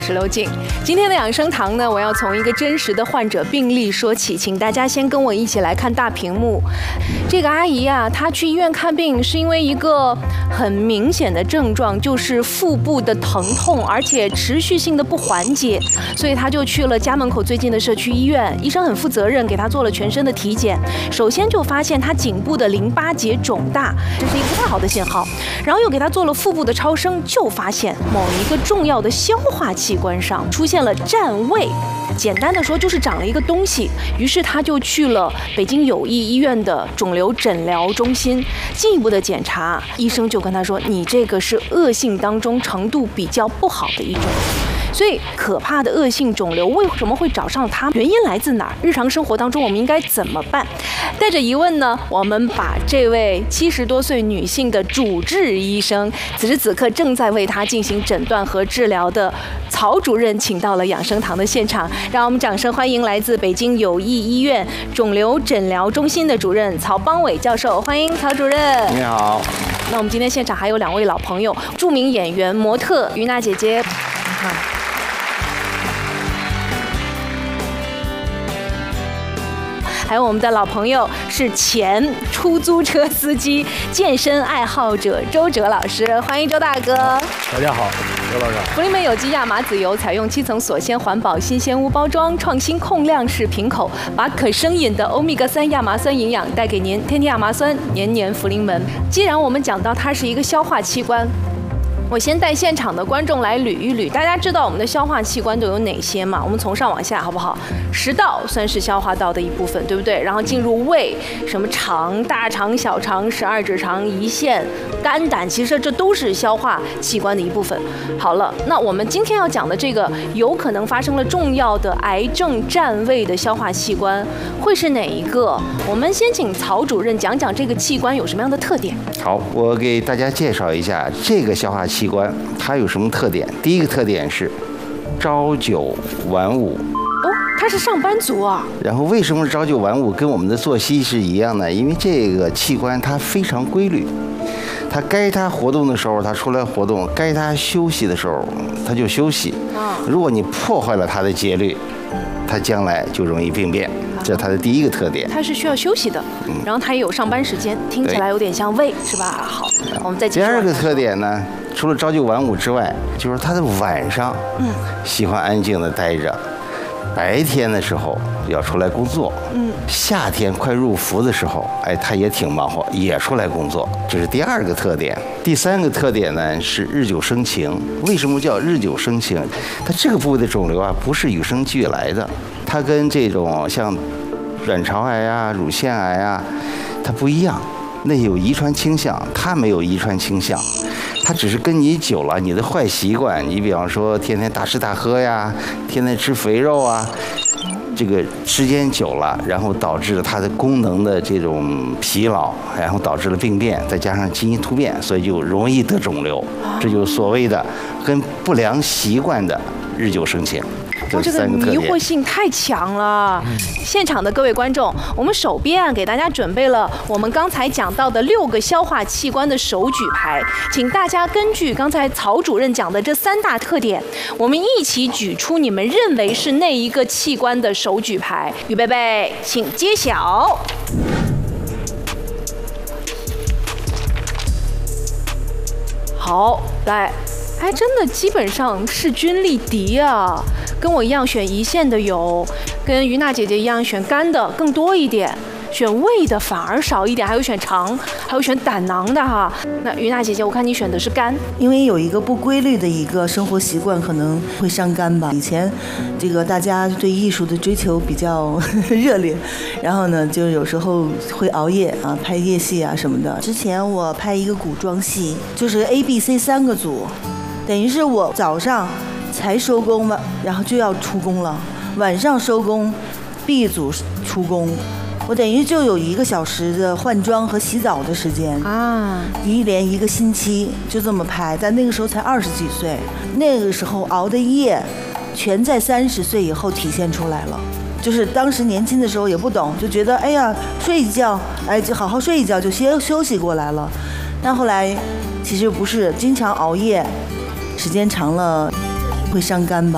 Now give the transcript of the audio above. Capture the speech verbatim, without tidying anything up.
石榴静，今天的养生堂呢，我要从一个真实的患者病例说起，请大家先跟我一起来看大屏幕。这个阿姨啊，她去医院看病是因为一个很明显的症状，就是腹部的疼痛，而且持续性的不缓解，所以她就去了家门口最近的社区医院。医生很负责任，给她做了全身的体检，首先就发现她颈部的淋巴结肿大，这是一个不太好的信号。然后又给她做了腹部的超声，就发现某一个重要的消化器官上出现了占位，简单的说就是长了一个东西。于是他就去了北京友谊医院的肿瘤诊疗中心，进一步的检查，医生就跟他说，你这个是恶性当中程度比较不好的一种。所以可怕的恶性肿瘤为什么会找上他？原因来自哪儿？日常生活当中我们应该怎么办？带着疑问呢，我们把这位七十多岁女性的主治医生，此时此刻正在为她进行诊断和治疗的曹主任请到了养生堂的现场，让我们掌声欢迎来自北京友谊医院肿瘤诊疗中心的主任曹邦伟教授，欢迎曹主任。 你好。 那我们今天现场还有两位老朋友，著名演员模特于娜姐姐。好。还有我们的老朋友是前出租车司机、健身爱好者周哲老师，欢迎周大哥。 大家好，周老师。 福利美有机亚麻籽油采用七层锁鲜环保新鲜屋包装，创新控量式瓶口，把可生饮的欧米伽三亚麻酸营养带给您。天天亚麻酸，年年福临门。既然我们讲到它是一个消化器官，我先带现场的观众来捋一捋，大家知道我们的消化器官都有哪些吗？我们从上往下好不好？食道算是消化道的一部分，对不对？然后进入胃，什么肠、大肠、小肠、十二指肠、胰腺、肝胆，其实这都是消化器官的一部分。好了，那我们今天要讲的这个有可能发生了重要的癌症占位的消化器官，会是哪一个？我们先请曹主任讲讲这个器官有什么样的特点。 好，我给大家介绍一下这个消化器官它有什么特点。第一个特点是朝九晚五。 哦，他是上班族啊。 然后为什么朝九晚五？跟我们的作息是一样的，因为这个器官它非常规律，它该它活动的时候它出来活动，该它休息的时候它就休息。如果你破坏了它的节律，它将来就容易病变。这是它的第一个特点， 它是需要休息的，然后它也有上班时间，听起来有点像胃，是吧？好，我们再继续。 第二个特点呢，除了朝九晚五之外，就是它的晚上，嗯，喜欢安静的待着，白天的时候要出来工作，嗯，夏天快入伏的时候，哎，它也挺忙活，也出来工作，这是第二个特点。第三个特点呢是日久生情。为什么叫日久生情？它这个部位的肿瘤啊，不是与生俱来的。它跟这种像卵巢癌啊、乳腺癌啊，它不一样，那有遗传倾向，它没有遗传倾向，它只是跟你久了，你的坏习惯，你比方说天天大吃大喝呀，天天吃肥肉啊，这个时间久了，然后导致了它的功能的这种疲劳，然后导致了病变，再加上基因突变，所以就容易得肿瘤，这就是所谓的跟不良习惯的日久生情。 哦，这个迷惑性太强了！现场的各位观众，我们手边啊给大家准备了我们刚才讲到的六个消化器官的手举牌，请大家根据刚才曹主任讲的这三大特点，我们一起举出你们认为是那一个器官的手举牌。预备备，请揭晓。好，来。还真的基本上势均力敌啊！跟我一样选胰腺的有，跟于娜姐姐一样选肝的更多一点，选胃的反而少一点，还有选肠，还有选胆囊的哈。那于娜姐姐，我看你选的是肝， 因为有一个不规律的一个生活习惯，可能会伤肝吧。以前这个大家对艺术的追求比较热烈，然后呢，就有时候会熬夜啊，拍夜戏啊什么的。之前我拍一个古装戏，就是 A、B、C 三个组。等于是我早上才收工吧，然后就要出工了，晚上收工 ，B 组出工，我等于就有一个小时的换装和洗澡的时间啊，一连一个星期就这么拍，但那个时候才二十几岁，那个时候熬的夜，全在三十岁以后体现出来了。就是当时年轻的时候也不懂，就觉得哎呀睡一觉，哎就好好睡一觉就先休息过来了，但后来其实不是，经常熬夜。时间长了会伤肝吧。